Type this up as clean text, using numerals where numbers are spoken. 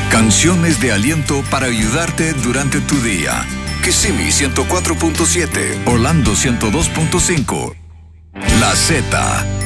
Canciones de aliento para ayudarte durante tu día. Kissimmee 104.7, Orlando 102.5. La Z.